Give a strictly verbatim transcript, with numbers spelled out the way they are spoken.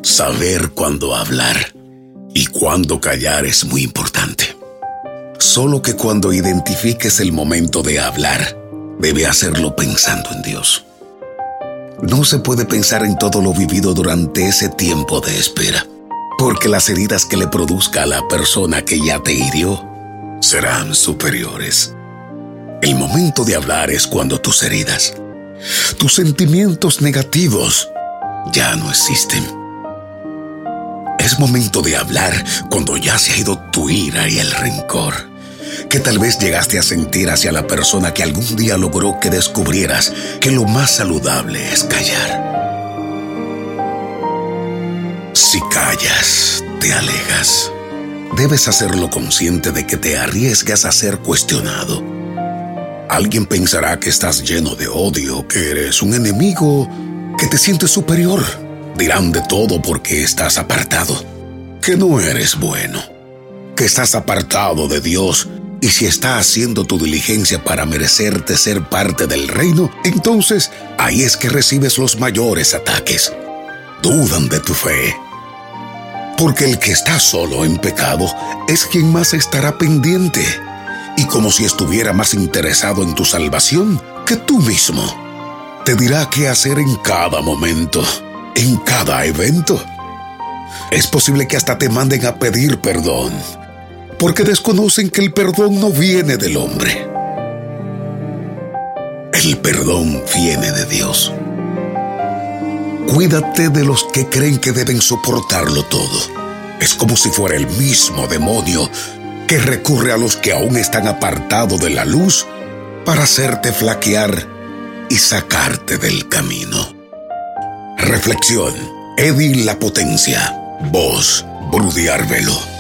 Saber cuándo hablar y cuándo callar es muy importante. Solo que cuando identifiques el momento de hablar, debe hacerlo pensando en Dios. No se puede pensar en todo lo vivido durante ese tiempo de espera, porque las heridas que le produzca a la persona que ya te hirió serán superiores. El momento de hablar es cuando tus heridas, tus sentimientos negativos ya no existen. Es momento de hablar cuando ya se ha ido tu ira y el rencor que tal vez llegaste a sentir hacia la persona que algún día logró que descubrieras que lo más saludable es callar. Si callas, te alejas. Debes hacerlo consciente de que te arriesgas a ser cuestionado. Alguien pensará que estás lleno de odio, que eres un enemigo, que te sientes superior. Dirán de todo porque estás apartado, que no eres bueno, que estás apartado de Dios. Y si está haciendo tu diligencia para merecerte ser parte del reino, entonces ahí es que recibes los mayores ataques. Dudan de tu fe. Porque el que está solo en pecado es quien más estará pendiente, y como si estuviera más interesado en tu salvación que tú mismo. Te dirá qué hacer en cada momento, en cada evento. Es posible que hasta te manden a pedir perdón, porque desconocen que el perdón no viene del hombre. El perdón viene de Dios. Cuídate de los que creen que deben soportarlo todo. Es como si fuera el mismo demonio que recurre a los que aún están apartados de la luz para hacerte flaquear y sacarte del camino. Reflexión. Eddie La Potencia. Voz, Brudy Arbelo.